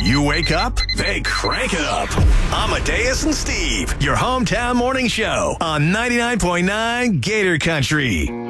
You wake up, they crank it up. Amadeus and Steve, your hometown morning show on 99.9 Gator Country.